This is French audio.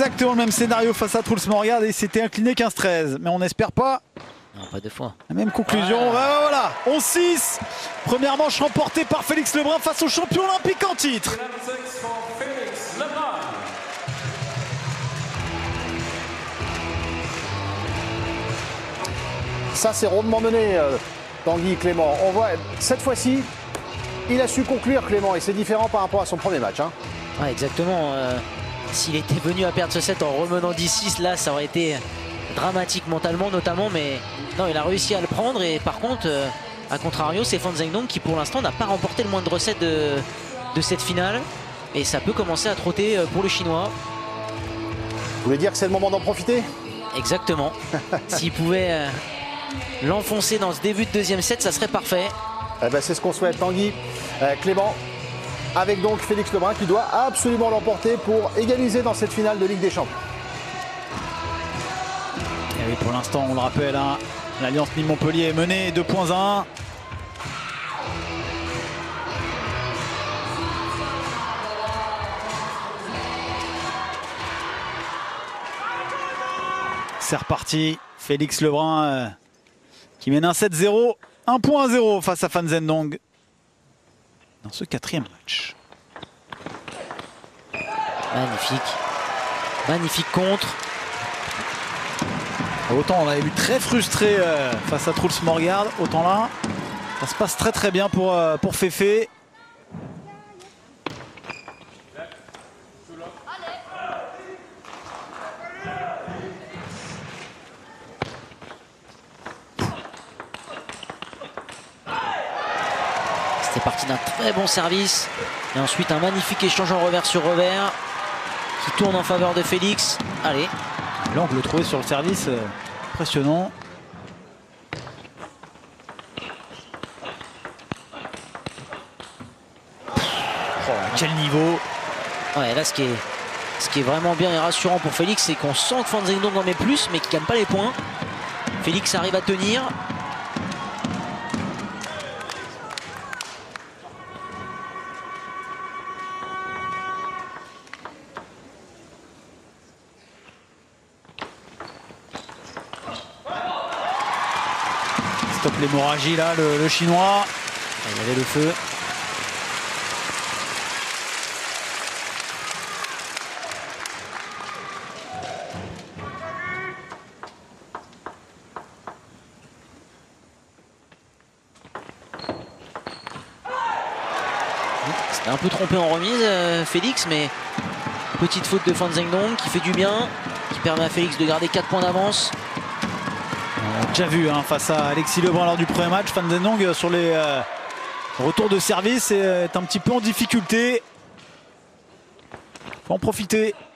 exactement le même scénario face à Truls Morgard et il s'était incliné 15-13. Mais on n'espère pas. Non, pas deux fois. La même conclusion. Voilà, 11-6. Première manche remportée par Félix Lebrun face au champion olympique en titre. Ça, c'est rondement mené, Tanguy Clément. On voit, cette fois-ci, il a su conclure, Clément, et c'est différent par rapport à son premier match. Hein. Ouais, exactement. S'il était venu à perdre ce set en remenant 10-6, là, ça aurait été dramatique mentalement, notamment. Mais non, il a réussi à le prendre. Et par contre, à contrario, c'est Fan Zhendong qui, pour l'instant, n'a pas remporté le moindre set de cette finale. Et ça peut commencer à trotter pour le Chinois. Vous voulez dire que c'est le moment d'en profiter? Exactement. S'il pouvait l'enfoncer dans ce début de deuxième set, ça serait parfait. Eh ben, c'est ce qu'on souhaite, Tanguy. Clément, avec donc Félix Lebrun qui doit absolument l'emporter pour égaliser dans cette finale de Ligue des Champions. Et oui, pour l'instant, on le rappelle, hein, l'Alliance Nîmes-Montpellier est menée 2.1. C'est reparti. Félix Lebrun qui mène un 7-0, 1.0 face à Fan Zhendong dans ce quatrième match. Magnifique. Magnifique contre. Autant on l'avait vu très frustré face à Truls Morgard, autant là, ça se passe très très bien pour Féfé. C'était parti d'un très bon service. Et ensuite un magnifique échange en revers sur revers qui tourne en faveur de Félix. Allez. L'angle trouvé sur le service, impressionnant. Oh, quel niveau! Ouais, là ce qui est vraiment bien et rassurant pour Félix, c'est qu'on sent que Fan Zhendong en met plus, mais qu'il ne gagne pas les points. Félix arrive à tenir. Stop l'hémorragie là, le chinois. Il y avait le feu. C'était un peu trompé en remise, Félix, mais petite faute de Fan Zhendong qui fait du bien, qui permet à Félix de garder 4 points d'avance. On a déjà vu hein, face à Alexis Lebrun lors du premier match, Fan Zhendong sur les retours de service est un petit peu en difficulté. Faut en profiter.